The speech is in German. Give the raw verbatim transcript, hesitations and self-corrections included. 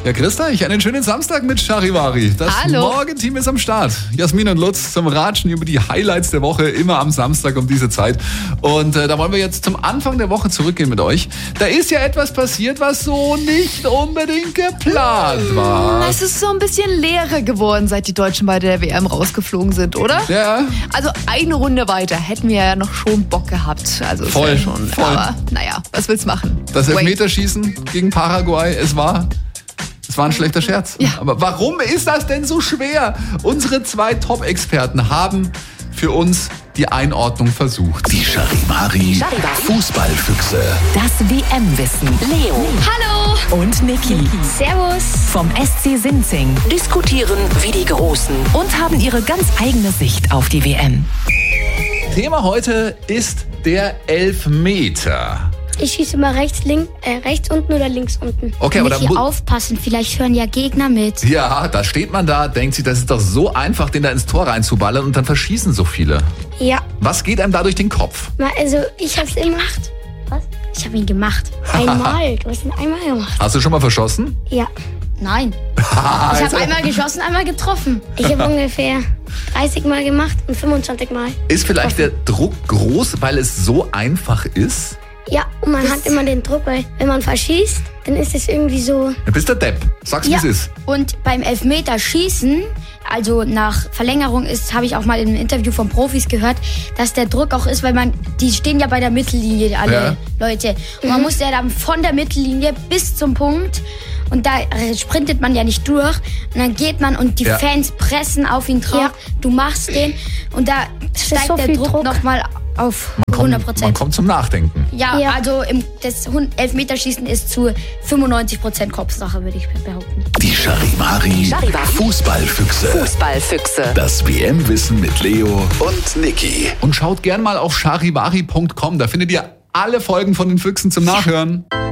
Ja, Christa, ich einen schönen Samstag mit Charivari. Das Hallo. Morgenteam ist am Start. Jasmin und Lutz zum Ratschen über die Highlights der Woche, immer am Samstag um diese Zeit. Und äh, da wollen wir jetzt zum Anfang der Woche zurückgehen mit euch. Da ist ja etwas passiert, was so nicht unbedingt geplant war. Es ist so ein bisschen leerer geworden, seit die Deutschen bei der W M rausgeflogen sind, oder? Ja. Also eine Runde weiter hätten wir ja noch schon Bock gehabt. Also Voll, ist ja schon, voll. Aber naja, was willst du machen? Das Wait. Elfmeterschießen gegen Paraguay, es war... Es war ein schlechter Scherz. Ja. Aber warum ist das denn so schwer? Unsere zwei Top-Experten haben für uns die Einordnung versucht. Die Charivari Fußballfüchse. Das W M-Wissen. Leo Hallo! und Niki Servus. vom S C Sinzing diskutieren wie die Großen und haben ihre ganz eigene Sicht auf die W M. Thema heute ist der Elfmeter. Ich schieße mal rechts, links, äh, rechts unten oder links unten. Okay, aber Niki, dann mu- aufpassen, vielleicht hören ja Gegner mit. Ja, da steht man da, denkt sich, das ist doch so einfach, den da ins Tor reinzuballern und dann verschießen so viele. Ja, Was geht einem da durch den Kopf? mal, also ich hab's immer gemacht. Was? Ich habe ihn gemacht. Einmal. Du hast ihn einmal gemacht. Hast du schon mal verschossen? Ja. Nein. Ich habe einmal geschossen, einmal getroffen. Ich habe ungefähr dreißig Mal gemacht und fünfundzwanzig Mal. Ist vielleicht der Druck groß, weil es so einfach ist? Ja, und man hat immer den Druck, weil wenn man verschießt, dann ist es irgendwie so. Du bist der Depp. Sag's, wie Ja. es ist. Und beim Elfmeterschießen, also nach Verlängerung ist, habe ich auch mal in einem Interview von Profis gehört, dass der Druck auch ist, weil man, die stehen ja bei der Mittellinie, alle Ja. Leute. Und man muss ja dann von der Mittellinie bis zum Punkt. Und da äh, sprintet man ja nicht durch. Und dann geht man und die Ja. Fans pressen auf ihn drauf. Ja. Du machst den. Und da steigt so der viel Druck, Druck. nochmal auf Kommt- hundert Man Prozent. kommt zum Nachdenken. Ja, Ja. also im, das Hun- Elfmeterschießen ist zu fünfundneunzig Prozent Kopfsache, würde ich behaupten. Die Charivari Charivari. Fußballfüchse. Fußballfüchse. Das W M-Wissen mit Leo und Niki. Und schaut gern mal auf charivari punkt com, da findet ihr alle Folgen von den Füchsen zum Nachhören.